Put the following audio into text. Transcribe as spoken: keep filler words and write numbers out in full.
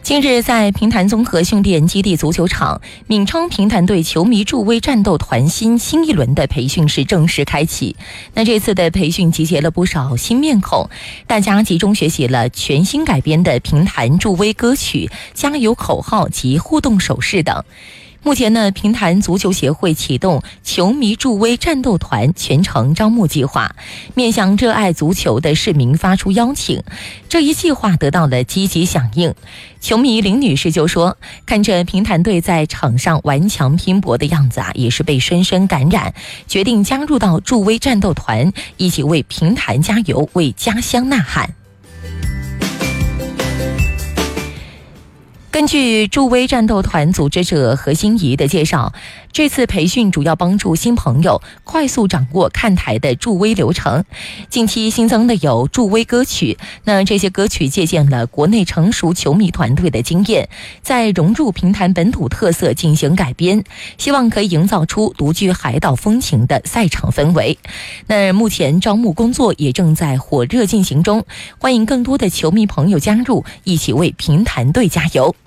近日，在平潭综合训练基地足球场，闵昌平潭队球迷助威战斗团新新一轮的培训是正式开启。那这次的培训集结了不少新面孔，大家集中学习了全新改编的平潭助威歌曲、加油口号及互动手势等。目前呢，平潭足球协会启动球迷助威战斗团全程招募计划，面向热爱足球的市民发出邀请。这一计划得到了积极响应。球迷林女士就说，看着平潭队在场上顽强拼搏的样子啊，也是被深深感染，决定加入到助威战斗团，一起为平潭加油，为家乡呐喊。根据助威战斗团组织者何心怡的介绍，这次培训主要帮助新朋友快速掌握看台的助威流程。近期新增的有助威歌曲，那这些歌曲借鉴了国内成熟球迷团队的经验，再融入平潭本土特色进行改编，希望可以营造出独具海岛风情的赛场氛围。那目前招募工作也正在火热进行中，欢迎更多的球迷朋友加入，一起为平潭队加油。